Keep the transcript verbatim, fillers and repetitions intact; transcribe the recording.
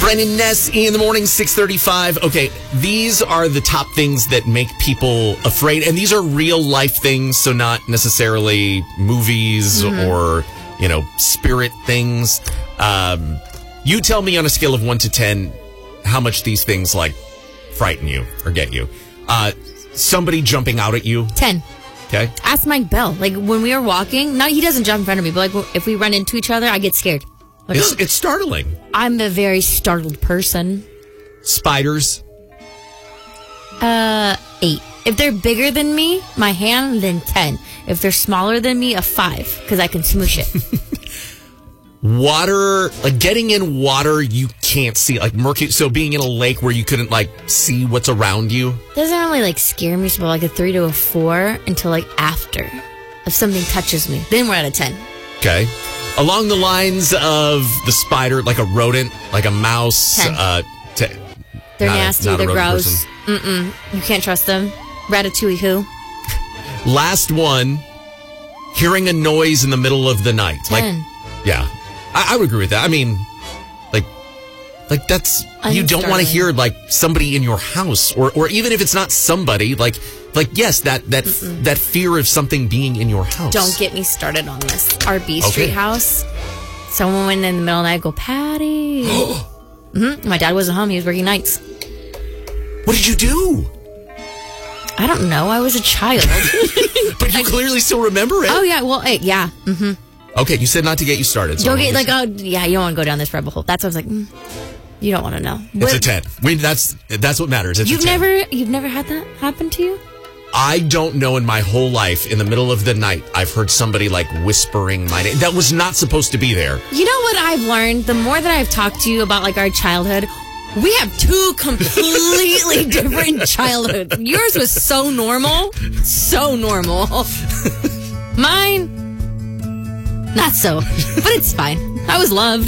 Brennan Ness in the morning, six thirty-five. Okay, these are the top things that make people afraid. And these are real life things, so not necessarily movies mm-hmm. or, you know, spirit things. Um, you tell me on a scale of one to ten how much these things, like, frighten you or get you. Uh, somebody jumping out at you. ten. Okay. Ask Mike Bell. Like, when we are walking, no, he doesn't jump in front of me, but like if we run into each other, I get scared. Like, it's, it's startling. I'm a very startled person. Spiders? Uh, eight. If they're bigger than me, my hand, then ten. If they're smaller than me, a five, because I can smoosh it. Water, like getting in water you can't see, like murky. So being in a lake where you couldn't like see what's around you. Doesn't really like scare me, so like a three to a four until like after, if something touches me, then we're at a ten. Okay, along the lines of the spider, like a rodent, like a mouse. ten. Uh, t- they're nasty. A, they're gross. Mm-mm. You can't trust them. Ratatouille, who? Last one. Hearing a noise in the middle of the night. ten. Like, yeah. I, I would agree with that. I mean, like, like that's I'm you don't want to hear like somebody in your house, or, or even if it's not somebody, like, like yes, that that Mm-mm. that fear of something being in your house. Don't get me started on this. Our B Street okay. house. Someone went in the middle of the night. Go, Patty. mm-hmm. My dad wasn't home. He was working nights. What did you do? I don't know. I was a child. But you clearly still remember it. Oh yeah. Well, hey, yeah. Mm-hmm. Okay, you said not to get you started. So don't get like, oh yeah, you don't want to go down this rabbit hole. That's what I was like. Mm, you don't want to know. It's what? a ten. We that's that's what matters. It's you've a ten. never you've never had that happen to you? I don't know. In my whole life, in the middle of the night, I've heard somebody like whispering my name that was not supposed to be there. You know what I've learned? The more that I've talked to you about like our childhood, we have two completely different childhoods. Yours was so normal, so normal. Mine. Not so, but it's fine. I was loved.